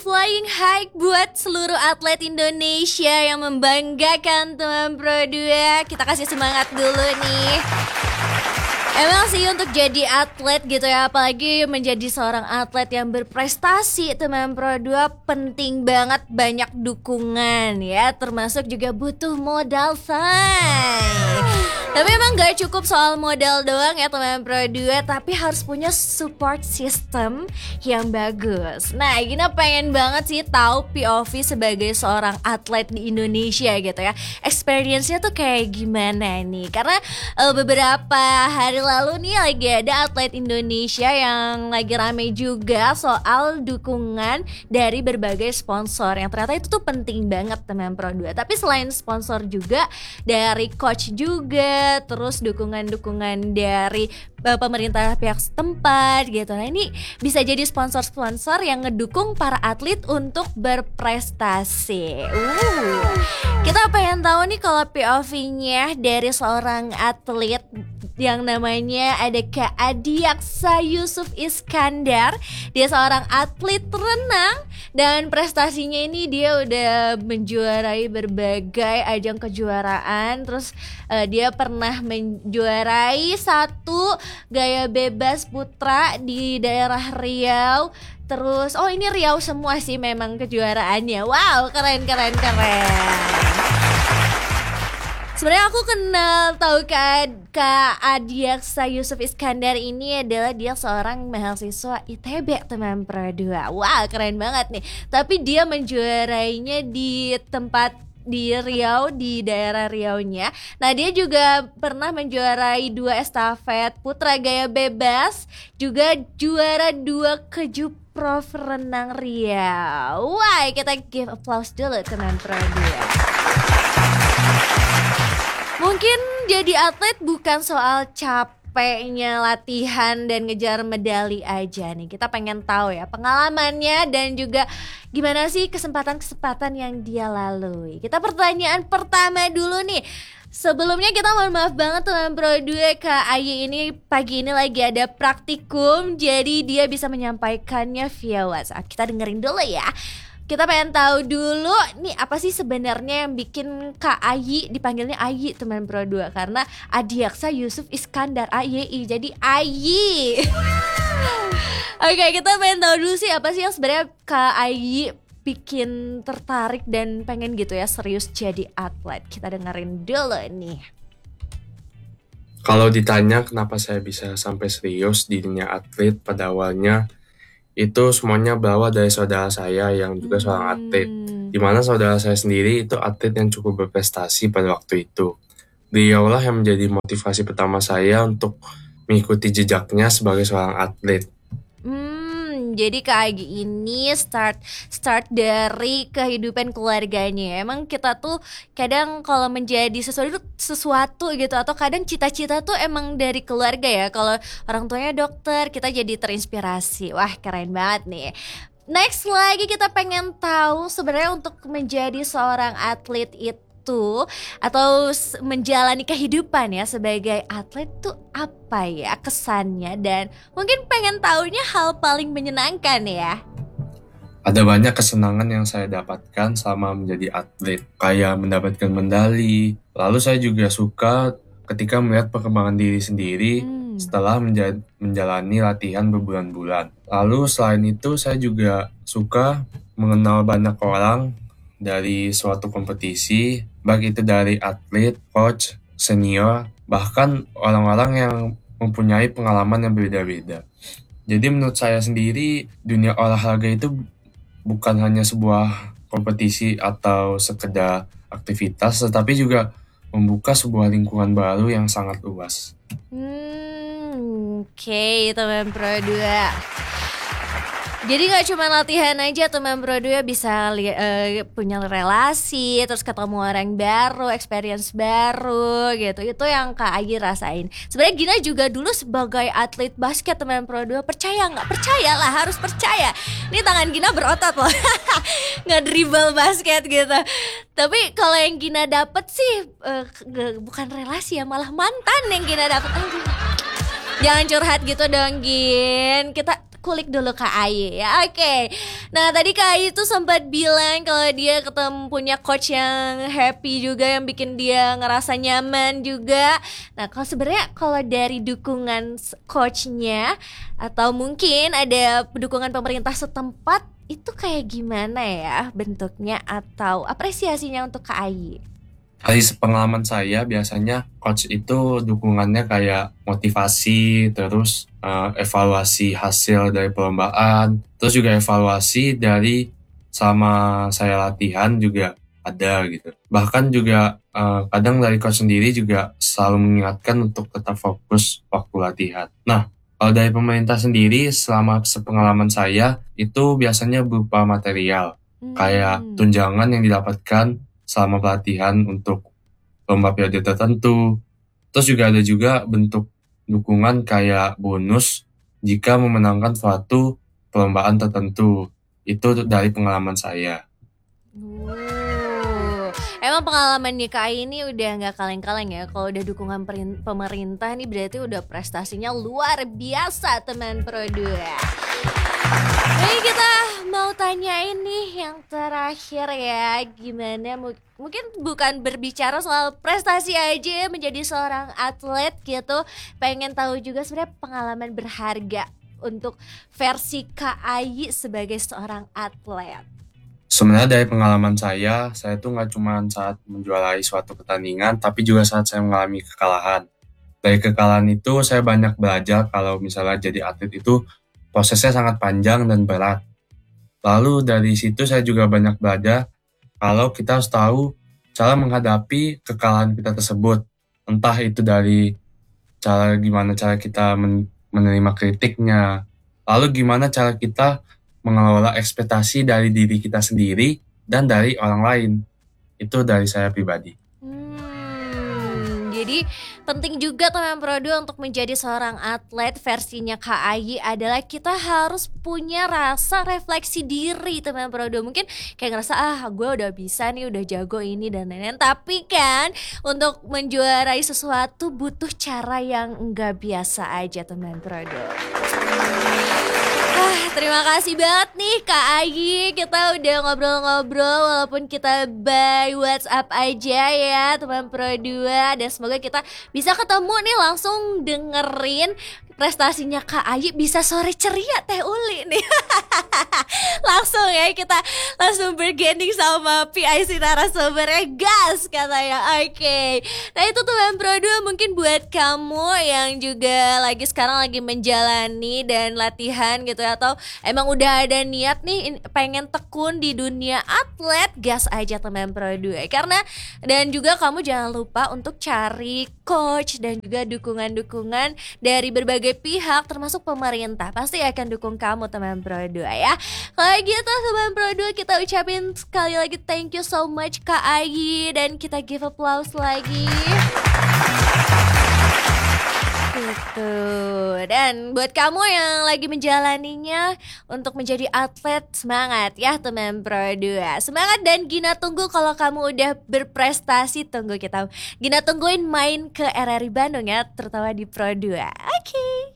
flying high buat seluruh atlet Indonesia yang membanggakan teman Pro 2. Kita kasih semangat dulu nih. Emang sih untuk jadi atlet gitu ya, apalagi menjadi seorang atlet yang berprestasi teman Pro 2 penting banget banyak dukungan ya, termasuk juga butuh modal say. Tapi emang gak cukup soal modal doang ya teman Pro 2, tapi harus punya support system yang bagus. Nah, Gina pengen banget sih tahu POV sebagai seorang atlet di Indonesia gitu ya. Experience-nya tuh kayak gimana nih? Karena beberapa hari lalu nih lagi ada atlet Indonesia yang lagi rame juga soal dukungan dari berbagai sponsor yang ternyata itu tuh penting banget teman Pro 2. Tapi selain sponsor juga dari coach juga, terus dukungan-dukungan dari pemerintah pihak setempat gitu. Nah, ini bisa jadi sponsor-sponsor yang ngedukung para atlet untuk berprestasi. Kita pengen tahu nih kalau POV-nya dari seorang atlet yang namanya ada Kak Adiaksa Yusuf Iskandar. Dia seorang atlet renang dan prestasinya ini dia udah menjuarai berbagai ajang kejuaraan. Terus dia pernah menjuarai satu gaya bebas putra di daerah Riau. Terus ini Riau semua sih memang kejuaraannya. Wow, keren. Sebenarnya aku tahu Kak Adiaksa Yusuf Iskandar ini adalah dia seorang mahasiswa ITB teman Pro 2. Wah, keren banget nih. Tapi dia menjuarainya di tempat di Riau, di daerah Riau-nya. Nah, dia juga pernah menjuarai 2 estafet putra gaya bebas, juga juara 2 keju Prof Renang Riau. Wah, kita give applause dulu teman Pro 2. Mungkin jadi atlet bukan soal capeknya latihan dan ngejar medali aja nih. Kita pengen tahu ya pengalamannya dan juga gimana sih kesempatan-kesempatan yang dia lalui. Kita pertanyaan pertama dulu nih. Sebelumnya kita mohon maaf banget teman Pro 2, Kak Ayi ini pagi ini lagi ada praktikum, jadi dia bisa menyampaikannya via WhatsApp. Kita dengerin dulu ya. Kita pengen tahu dulu nih apa sih sebenarnya yang bikin Kak Ayi dipanggilnya Ayi teman Pro 2, karena Adiaksa Yusuf Iskandar AYI jadi Ayi. Oke, kita pengen tahu dulu sih apa sih yang sebenarnya Kak Ayi bikin tertarik dan pengen gitu ya serius jadi atlet. Kita dengerin dulu nih. Kalau ditanya kenapa saya bisa sampai serius di dunia atlet, pada awalnya itu semuanya berawal dari saudara saya yang juga seorang atlet, di mana saudara saya sendiri itu atlet yang cukup berprestasi pada waktu itu. Beliaulah yang menjadi motivasi pertama saya untuk mengikuti jejaknya sebagai seorang atlet. Jadi Kak Agi ini start dari kehidupan keluarganya. Emang kita tuh kadang kalau menjadi sesuatu gitu, atau kadang cita-cita tuh emang dari keluarga ya. Kalau orang tuanya dokter, kita jadi terinspirasi. Wah, keren banget nih. Next lagi kita pengen tahu sebenarnya untuk menjadi seorang atlet itu atau menjalani kehidupan ya sebagai atlet tuh apa ya kesannya, dan mungkin pengen taunya hal paling menyenangkan ya. Ada banyak kesenangan yang saya dapatkan selama menjadi atlet, kayak mendapatkan medali. Lalu saya juga suka ketika melihat perkembangan diri sendiri setelah menjalani latihan berbulan-bulan. Lalu selain itu saya juga suka mengenal banyak orang dari suatu kompetisi, baik itu dari atlet, coach, senior, bahkan orang-orang yang mempunyai pengalaman yang berbeda-beda. Jadi menurut saya sendiri, dunia olahraga itu bukan hanya sebuah kompetisi atau sekedar aktivitas, tetapi juga membuka sebuah lingkungan baru yang sangat luas. Oke, teman Pro 2. Jadi gak cuma latihan aja teman Pro 2, bisa punya relasi, terus ketemu orang baru, experience baru gitu. Itu yang Kak Agi rasain. Sebenarnya Gina juga dulu sebagai atlet basket teman Pro 2, percaya gak? Percaya lah, harus percaya. Ini tangan Gina berotot loh. Nge-dribble basket gitu. Tapi kalau yang Gina dapet sih bukan relasi ya, malah mantan yang Gina dapet. Jangan curhat gitu dong Gin. Kita kulik dulu Kak Ayi ya. Oke. Nah tadi Kak Ayi tuh sempat bilang kalau dia ketemu punya coach yang happy juga, yang bikin dia ngerasa nyaman juga. Nah kalau dari dukungan coachnya atau mungkin ada dukungan pemerintah setempat, itu kayak gimana ya bentuknya atau apresiasinya untuk Kak Ayi? Dari pengalaman saya, biasanya coach itu dukungannya kayak motivasi, terus evaluasi hasil dari perlombaan, terus juga evaluasi dari sama saya latihan juga ada gitu. Bahkan juga kadang dari coach sendiri juga selalu mengingatkan untuk tetap fokus waktu latihan. Nah, kalau dari pemerintah sendiri, selama sepengalaman saya, itu biasanya berupa material. Kayak tunjangan yang didapatkan selama pelatihan untuk lomba periode tertentu. Terus juga ada juga bentuk dukungan kayak bonus jika memenangkan suatu perlombaan tertentu. Itu dari pengalaman saya. Emang pengalaman nih Kak Ai ini udah gak kaleng-kaleng ya. Kalau udah dukungan pemerintah nih berarti udah prestasinya luar biasa teman Pro 2. Jadi kita mau tanyain nih yang terakhir ya, gimana mungkin bukan berbicara soal prestasi aja menjadi seorang atlet gitu. Pengen tahu juga sebenarnya pengalaman berharga untuk versi Kak Ai sebagai seorang atlet. Sebenarnya dari pengalaman saya tuh gak cuma saat menjuarai suatu pertandingan, tapi juga saat saya mengalami kekalahan. Dari kekalahan itu saya banyak belajar kalau misalnya jadi atlet itu prosesnya sangat panjang dan berat. Lalu dari situ saya juga banyak belajar kalau kita harus tahu cara menghadapi kekalahan kita tersebut. Entah itu dari gimana cara kita menerima kritiknya, lalu gimana cara kita mengelola ekspektasi dari diri kita sendiri dan dari orang lain. Itu dari saya pribadi. Jadi penting juga teman Pro 2 untuk menjadi seorang atlet versinya Kak Ai adalah kita harus punya rasa refleksi diri teman Pro 2. Mungkin kayak ngerasa gue udah bisa nih, udah jago ini dan lain-lain. Tapi kan untuk menjuarai sesuatu butuh cara yang enggak biasa aja teman Pro 2. Terima kasih banget nih Kak Ai. Kita udah ngobrol-ngobrol walaupun kita by WhatsApp aja ya teman Pro 2. Dan semoga kita bisa ketemu nih langsung dengerin prestasinya Kak Ai. Bisa sore ceria Teh Uli nih. Langsung ya kita langsung bergending sama PIC narasumbernya, gas katanya. Oke. Nah itu teman Pro 2 mungkin buat kamu yang juga sekarang lagi menjalani dan latihan gitu ya, atau emang udah ada niat nih pengen tekun di dunia atlet, gas aja teman Pro 2. Karena dan juga kamu jangan lupa untuk cari coach dan juga dukungan-dukungan dari berbagai pihak termasuk pemerintah. Pasti akan dukung kamu teman Pro 2 ya. Kalau gitu teman Pro 2 kita ucapin sekali lagi thank you so much Kak Ai dan kita give applause lagi. Gitu. Dan buat kamu yang lagi menjalaninya untuk menjadi atlet, semangat ya teman Pro 2. Semangat dan Gina tunggu kalau kamu udah berprestasi, tunggu kita. Gina tungguin main ke RRI Bandung ya, terutama di Pro 2. Oke.